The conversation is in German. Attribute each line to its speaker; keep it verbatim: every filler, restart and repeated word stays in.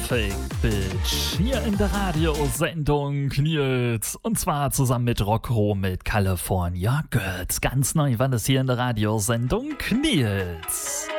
Speaker 1: Fake Bitch hier in der Radiosendung Nils. Und zwar zusammen mit Rockro mit California Girls. Ganz neu war das hier in der Radiosendung Nils.